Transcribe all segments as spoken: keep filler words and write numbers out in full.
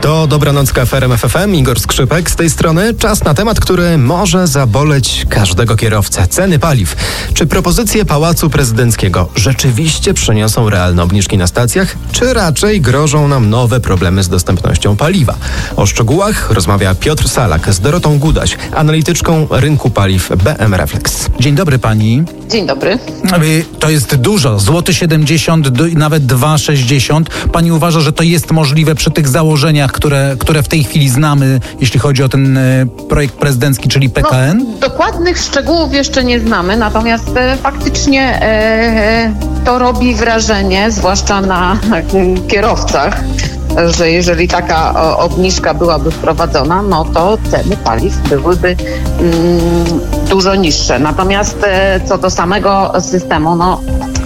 To Dobranocka w R M F F M, Igor Skrzypek z tej strony. Czas na temat, który może zaboleć każdego kierowcę. Ceny paliw. Czy propozycje Pałacu Prezydenckiego rzeczywiście przyniosą realne obniżki na stacjach, czy raczej grożą nam nowe problemy z dostępnością paliwa? O szczegółach rozmawia Piotr Salak z Dorotą Gudaś, analityczką rynku paliw B M Reflex. Dzień dobry pani. Dzień dobry. To jest dużo, złoty siedemdziesiąt, nawet dwa sześćdziesiąt. Pani uważa, że to jest możliwe przy tych założeniach, które, które w tej chwili znamy, jeśli chodzi o ten e, projekt prezydencki, czyli P K N? No, dokładnych szczegółów jeszcze nie znamy, natomiast e, faktycznie e, to robi wrażenie, zwłaszcza na e, kierowcach, że jeżeli taka o, obniżka byłaby wprowadzona, no to ceny paliw byłyby mm, dużo niższe. Natomiast e, co do samego systemu, no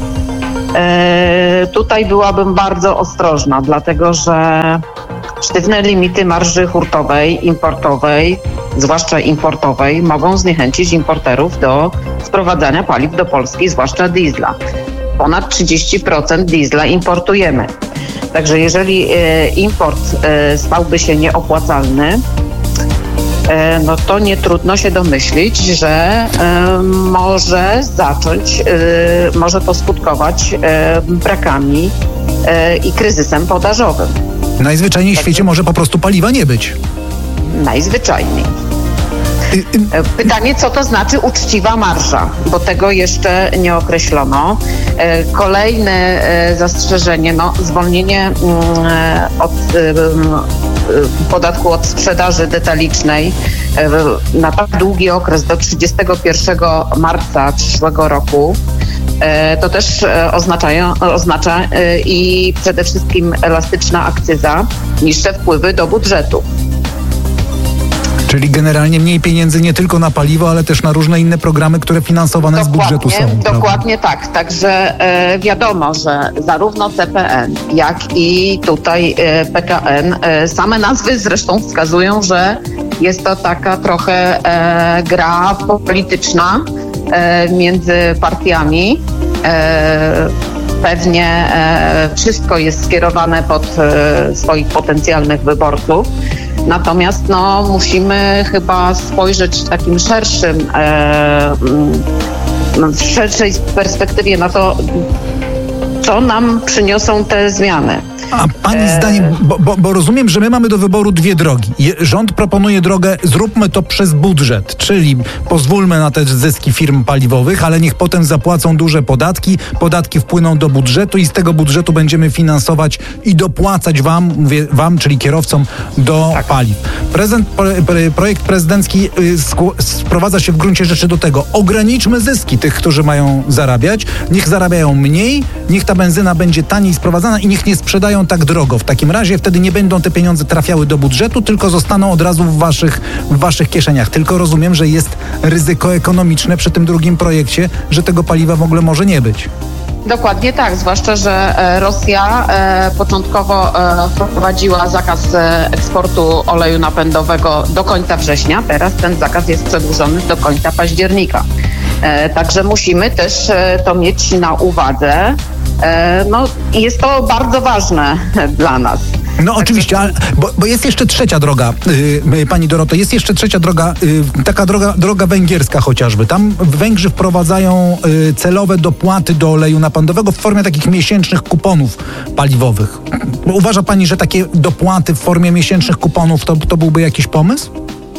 e, tutaj byłabym bardzo ostrożna, dlatego że sztywne limity marży hurtowej, importowej, zwłaszcza importowej, mogą zniechęcić importerów do sprowadzania paliw do Polski, zwłaszcza diesla. Ponad trzydzieści procent diesla importujemy. Także jeżeli e, import e, stałby się nieopłacalny, e, no to nie trudno się domyślić, że e, może zacząć, e, może to skutkować e, brakami e, i kryzysem podażowym. Najzwyczajniej w świecie może po prostu paliwa nie być. Najzwyczajniej. Pytanie, co to znaczy uczciwa marża, bo tego jeszcze nie określono. Kolejne zastrzeżenie, no, zwolnienie od podatku od sprzedaży detalicznej na tak długi okres do trzydziestego pierwszego marca przyszłego roku. To też oznaczają, oznacza i przede wszystkim elastyczna akcyza, niższe wpływy do budżetu. Czyli generalnie mniej pieniędzy nie tylko na paliwo, ale też na różne inne programy, które finansowane dokładnie, z budżetu są. Dokładnie prawda? Tak. Także e, wiadomo, że zarówno C P N, jak i tutaj e, P K N, e, same nazwy zresztą wskazują, że jest to taka trochę e, gra polityczna e, między partiami. E, Pewnie e, wszystko jest skierowane pod e, swoich potencjalnych wyborców. Natomiast no, musimy chyba spojrzeć w takim szerszym, e, w szerszej perspektywie na to, co nam przyniosą te zmiany. A pani e... zdaniem, bo, bo, bo rozumiem, że my mamy do wyboru dwie drogi. Rząd proponuje drogę, zróbmy to przez budżet, czyli pozwólmy na te zyski firm paliwowych, ale niech potem zapłacą duże podatki, podatki wpłyną do budżetu i z tego budżetu będziemy finansować i dopłacać wam, mówię wam, czyli kierowcom, do tak. paliw. Prezent, projekt prezydencki sprowadza się w gruncie rzeczy do tego, ograniczmy zyski tych, którzy mają zarabiać, niech zarabiają mniej, niech ta benzyna będzie taniej sprowadzana i niech nie sprzedają tak drogo. W takim razie wtedy nie będą te pieniądze trafiały do budżetu, tylko zostaną od razu w waszych, w waszych kieszeniach. Tylko rozumiem, że jest ryzyko ekonomiczne przy tym drugim projekcie, że tego paliwa w ogóle może nie być. Dokładnie tak, zwłaszcza, że Rosja e, początkowo e, wprowadziła zakaz e, eksportu oleju napędowego do końca września. Teraz ten zakaz jest przedłużony do końca października. E, także musimy też e, to mieć na uwadze. E, no, jest to bardzo ważne dla nas. No oczywiście, ale, bo, bo jest jeszcze trzecia droga, yy, pani Doroto, jest jeszcze trzecia droga, yy, taka droga, droga węgierska chociażby. Tam Węgrzy wprowadzają yy, celowe dopłaty do oleju napędowego w formie takich miesięcznych kuponów paliwowych. Uważa pani, że takie dopłaty w formie miesięcznych kuponów to, to byłby jakiś pomysł?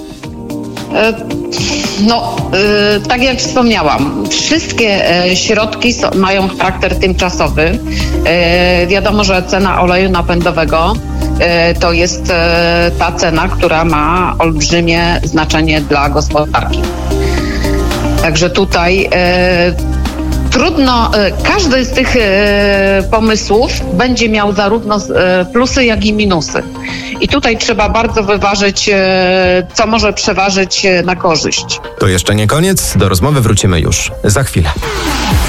No, yy, tak jak wspomniałam, wszystkie y, środki so, mają charakter tymczasowy. Yy, wiadomo, że cena oleju napędowego y, to jest y, ta cena, która ma olbrzymie znaczenie dla gospodarki. Także tutaj y, trudno, y, każdy z tych y, pomysłów będzie miał zarówno y, plusy, jak i minusy. I tutaj trzeba bardzo wyważyć, co może przeważyć na korzyść. To jeszcze nie koniec. Do rozmowy wrócimy już za chwilę.